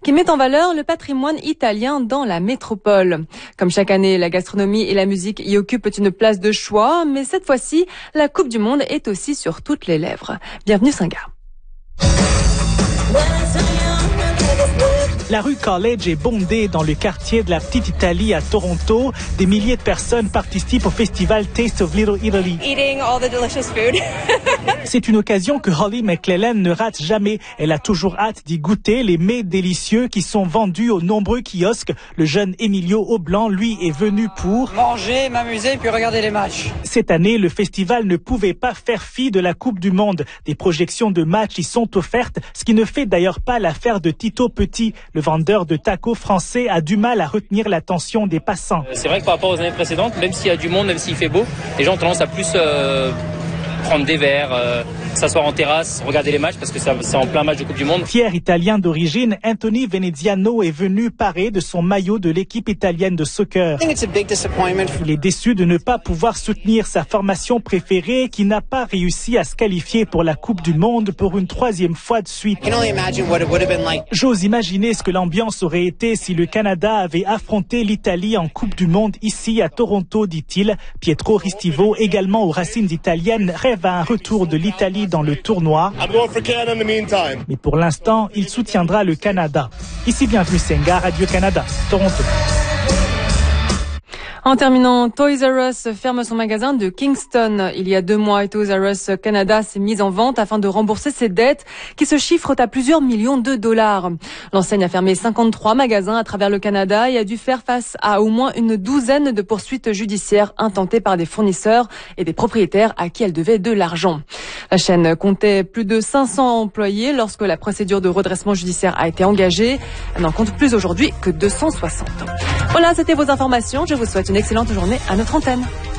qui met en valeur le patrimoine italien dans la métropole. Comme chaque année, la gastronomie et la musique y occupent une place de choix, mais cette fois-ci, la Coupe du Monde est aussi sur toutes les lèvres. Bienvenue Singa. La rue College est bondée dans le quartier de la Petite Italie à Toronto. Des milliers de personnes participent au festival Taste of Little Italy. Eating all the delicious food. C'est une occasion que Holly McClellan ne rate jamais. Elle a toujours hâte d'y goûter les mets délicieux qui sont vendus aux nombreux kiosques. Le jeune Emilio Aublanc, lui, est venu pour manger, m'amuser puis regarder les matchs. Cette année, le festival ne pouvait pas faire fi de la Coupe du Monde. Des projections de matchs y sont offertes, ce qui ne fait d'ailleurs pas l'affaire de Tito Petit. Le vendeur de tacos français a du mal à retenir l'attention des passants. C'est vrai que par rapport aux années précédentes, même s'il y a du monde, même s'il fait beau, les gens ont tendance à plus prendre des verres, s'asseoir en terrasse, regarder les matchs parce que c'est en plein match de Coupe du Monde. Fier italien d'origine, Anthony Veneziano est venu paré de son maillot de l'équipe italienne de soccer. Il est déçu de ne pas pouvoir soutenir sa formation préférée qui n'a pas réussi à se qualifier pour la Coupe du Monde pour une 3e fois de suite. J'ose imaginer ce que l'ambiance aurait été si le Canada avait affronté l'Italie en Coupe du Monde ici à Toronto, dit-il. Pietro Ristivo, également aux racines italiennes, rêve à un retour de l'Italie dans le tournoi. Mais pour l'instant, il soutiendra le Canada. Ici, bienvenue Senga, Radio-Canada, Toronto. En terminant, Toys R Us ferme son magasin de Kingston. Il y a 2 mois, Toys R Us Canada s'est mise en vente afin de rembourser ses dettes qui se chiffrent à plusieurs millions de dollars. L'enseigne a fermé 53 magasins à travers le Canada et a dû faire face à au moins une douzaine de poursuites judiciaires intentées par des fournisseurs et des propriétaires à qui elle devait de l'argent. La chaîne comptait plus de 500 employés lorsque la procédure de redressement judiciaire a été engagée. Elle n'en compte plus aujourd'hui que 260. Voilà, c'était vos informations. Je vous souhaite une excellente journée à notre antenne.